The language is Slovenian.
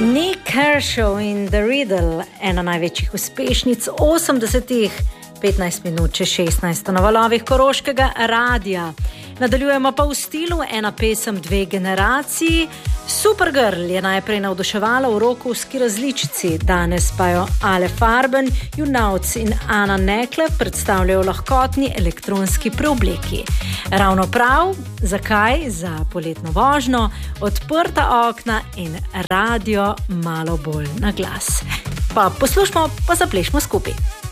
Nick Kershaw in The Riddle, ena največjih uspešnic 80-ih, 15 minut čez 16 na valovih Koroškega radia. Nadaljujemo pa v stilu ena pesem dve generaciji. Supergirl je najprej navduševala v rokovski različici, danes pa jo Ale Farben, Junauc in Ana Nekle predstavljajo lahkotni elektronski preobleki. Ravno prav, zakaj? Za poletno vožnjo, odprta okna in radio malo bolj na glas. Pa poslušamo, pa zaplešmo skupaj.